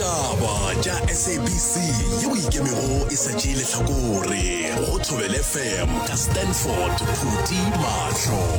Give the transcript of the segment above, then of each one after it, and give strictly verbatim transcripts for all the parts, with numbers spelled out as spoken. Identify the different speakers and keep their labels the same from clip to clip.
Speaker 1: Ditaba tša S A B C yeo ikemego e sa tšee lehlakore go Thobela F M ka Stanford Phuti Mahlo.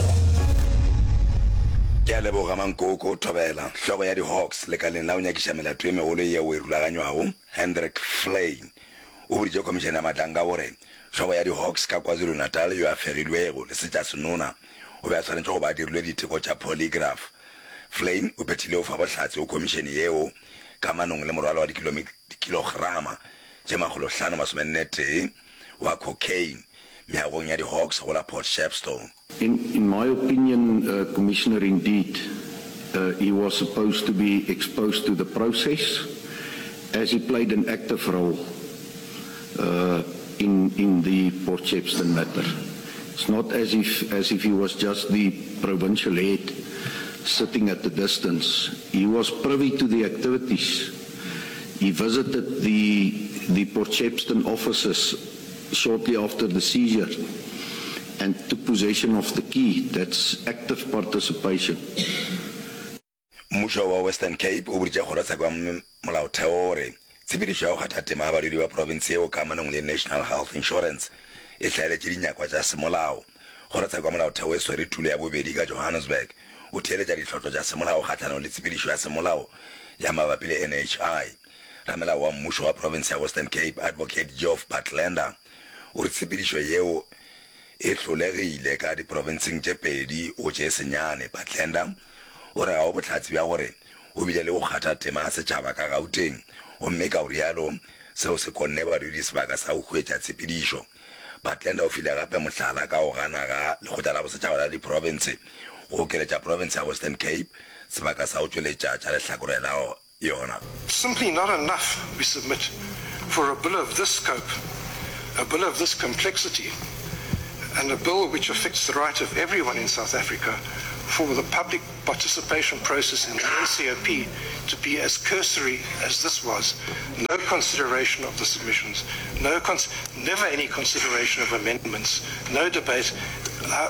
Speaker 2: Ke a leboga Mankoko Thobela, hlogo ya di-Hawks lekaleng la o nyakiša melato e megolo yeo e rulaganywago Hendrik Flynn o boditše komišene ya Matlanga gore hlogo ya di-Hawks ka KwaZulu Natal yo a fegilwego le setša senona o be a tshwanetse go ba dirilwe diteko tša polygraph. Flynn o phethile o fa bohlatse o komišene yeo ka manong le morwalo wa dikilograma tše magolo hlano masomenne tee wa cocaine meagong ya di-Hawks go la Port Shepstone.
Speaker 3: In, in my opinion, uh, Commissioner, indeed, uh, he was supposed to be exposed to the process as he played an active role uh, in, in the Port Shepstone matter. It's not as if, as if he was just the provincial head sitting at the distance. He was privy to the activities. He visited the, the Port Shepstone offices shortly after the seizure and took possession of the key. That's active participation.
Speaker 2: Mmušo wa Western Cape o boditše kgorotsheko ya molaotheo gore tshepedišo ya go kgatha tema ya badudi ba province eo ka manong le National Health Insurance e hlaeletše dinyakwa tša semolao. Kgorotsheko ya molaotheo e swere tulo ya bobedi ka Johannesburg o theeletša ditlhotlo tša semolao kgatlhanong le tshepedišo ya semolao ya mabapi le N H I. Ramelao wa mmušo wa province ya Western Cape Advocate Geoff Butlander o re tshepedišo yeo e hlolegile ka diprovinceng tše pedi o tše senyane. Butlander o re ga o bohlatsi bja gore o bile le go kgatha tema ya setšhaba ka Gauteng o mme ka o rialo seo se konne badudi sebaka sa go hwetša tshepedišo. Butlander o file gape mohlala ka go gana ga lekgotla la bosetšhaba la diprovince go okeletša province ya Western Cape sebaka sa go tšweletša tša lehlakore la yona.
Speaker 4: Simply not enough, we submit, for a bill of this scope, a bill of this complexity, and a bill which affects the right of everyone in South Africa for the public participation process in the N C O P to be as cursory as this was. No consideration of the submissions, no cons- never any consideration of amendments, no debate. Uh,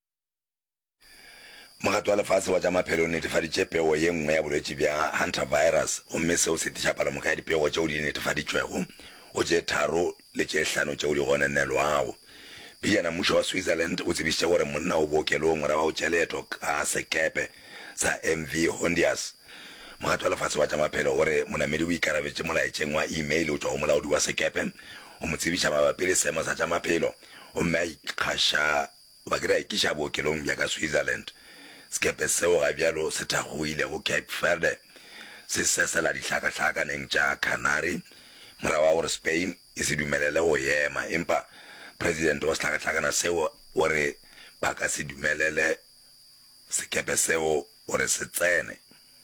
Speaker 2: Mogato wa lefatshe wa tša maphelo o netefaditše pego ye nngwe ya bolwetši bja hantavirus gomme seo se tiša palomoka ya dipego tšeo di netefaditšwego o tše tharo le tše hlano tšeo di gonenelwago. Pejana mmušo wa Switzerland o tsebišitše gore monna o bookelong morago ga o tše leeto ka sekepe sa M V Hondias. Mogato wa lefatshe wa tša maphelo gore monamedi o ikarabetše molaetšeng wa email o tšwa go molaodi wa sekepe o mo tsebiša mabapi le seemo sa tša maphelo gomme a ikgaša ba kry-a ikiša bookelong bja ka Switzerland. Sekepe seo ga bjalo se thagoile go Cape Verde se sesela dihlakahlakaneng tša Canary morago wa gore Spain e se dumelele go ema empa president wa sehlakahlakana seo gore ba ka se dumelele sekepe seo gore se tsene.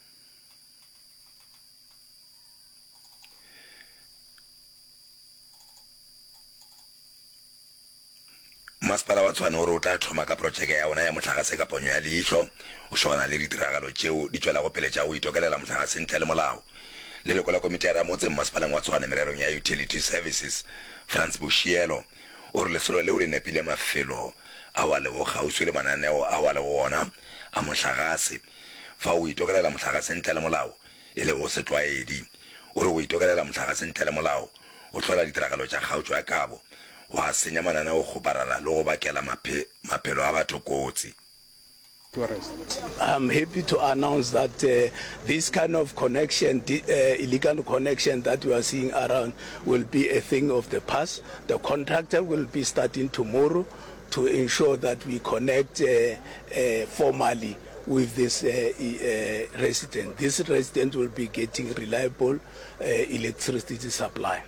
Speaker 2: Masepala wa Tshwane gore o tla thoma ka projeke ya ona ya motlakase ka ponyo ya leihlo o shona le ditiragalo tšeo di tšwela go pele tša go itokelela motlakase ntle le molao. Leloko la komiti ya ramotse masepaleng wa Tshwane mererong ya utility services Franz Bushielo o re lesolo leo le nepile mafelo a wa le go kgauswi le mananeo a wa le go ona a motlakase fa o itokelela motlakase ntle le molao e le go setlwaedi. O re o itokelela motlakase ntle le molao o tlhola ditiragalo tša kgautšo ya kabo wa senya mananeo go parala le go bakela maphelo a batho kotsi.
Speaker 5: I'm happy to announce that uh, this kind of connection, uh, illegal connection that we are seeing around will be a thing of the past. The contractor will be starting tomorrow to ensure that we connect uh, uh, formally with this uh, uh, resident. This resident will be getting reliable uh, electricity supply.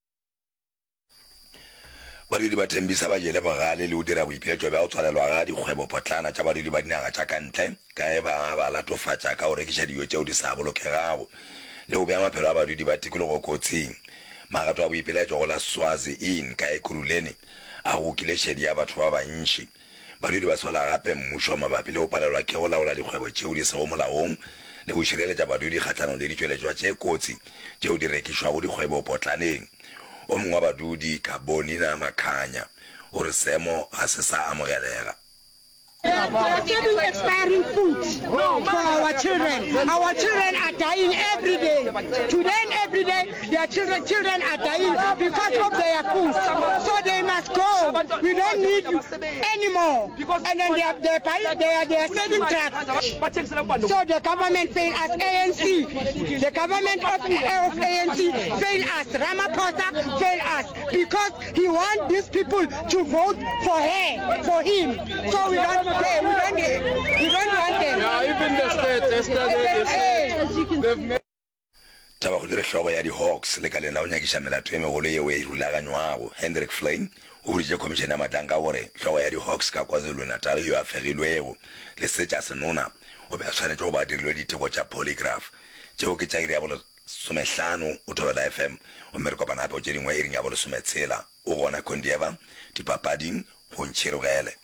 Speaker 2: Badudi ba tembisa ba jele bagale le o dira boipiletšo bja go tshwanelwa ga dikgwebo potlana tša badudi ba dinaga tša ka ntle ka e ba ba latofatša ka go rekiša dijo tšeo di sa bolokegago le go bea maphelo a badudi ba tikologo kotsing. Magato a boipiletšo go la Swazi Inn ka Ekurhuleni a go kile šedi ya batho ba bantši. Badudi ba sola gape mmušo mabapi le go palelwa ke go laola dikgwebo tšeo di sego molaong le go šireletša badudi kgatlhanong le ditšweletšwa tše kotsi tšeo di rekišwago dikgwebo potlaneng. O mongwe wa badudi ka Bonina Makhanya gore seemo ga se sa amogelega.
Speaker 6: We are giving expiring food for our children. Our children are dying every day. Today and every day, their children children are dying because of their food. So they must go. We don't need you anymore. And then they are they are they are, they are selling drugs. So the government failed us. A N C, the government of, of A N C failed us. Ramaphosa failed us because he wants these people to vote for her, for him. So we don't pay. We don't we don't want them.
Speaker 7: Yeah, even the state yesterday they've made
Speaker 2: taba go dire hlogo ya di Hawks le ka lena o nyakisha melato e megolo ye we rulaganywago Hendrik Flynn o bile commission ya matanga gore hlogo ya di Hawks ka KwaZulu Natal yo afegilwego le setja senona o be a tshwanetse go ba dirilwe diteko tša polygraph tšeo ke tša iri ya bolo somehlano o Thobela F M o mme re kopana gape o tše dingwe iring ya bolo sometshela o gona Kondieva dipapading go ntšhirogele.